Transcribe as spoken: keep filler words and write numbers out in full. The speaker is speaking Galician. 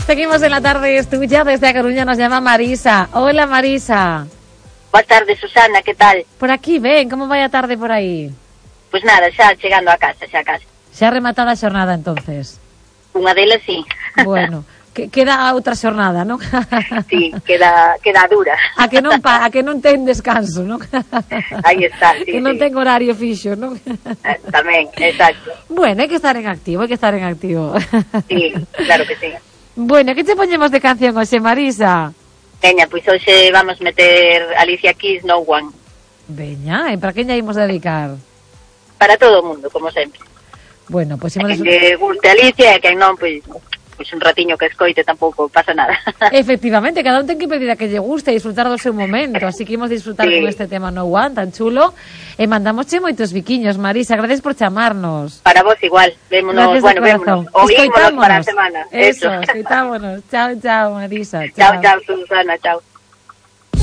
Seguimos en la tarde, es tuya. Desde A Coruña nos llama Marisa. Hola, Marisa. Boa tarde, Susana, que tal? Por aquí, ven, como vai a tarde por aí? Pois nada, xa chegando a casa, xa a casa. Xa rematada a xornada, entonces. Unha delas, sí. Bueno, que, queda a outra xornada, non? Sí, queda, queda dura. A que non pa, a que non ten descanso, non? Aí está, sí, que non sí. ten horario fixo, non? Eh, tamén, exacto. Bueno, hai que estar en activo, hai que estar en activo. Sí, claro que sí. Bueno, que te poñemos de canción hoxe, Marisa? Veña, pois hoxe vamos meter Alicia Keys, No One. Veña, e para quen lla imos dedicar? Para todo o mundo, como sempre. Bueno, pois A imos... quen lle guste Alicia e quen non, pois, pois un ratiño que escoite tampouco pasa nada. Efectivamente, cada un ten que pedir a que lle guste e disfrutar do seu momento, así que imos disfrutar Sí. con este tema No One tan chulo e mandamosche moitos biquiños, Marisa, gracias por chamarnos. Para vos igual, vémonos, Gracias bueno, de vémonos, corazón. oímonos para a semana. Eso, escoitámonos. Chao, chao, Marisa. Chao, chao, Susana, chao.